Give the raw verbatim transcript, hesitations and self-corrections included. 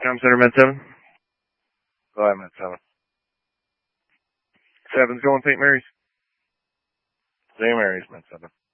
Com Center, Med seven. Go ahead, Med seven. Seven's going Saint Mary's. Saint Mary's, Med seven.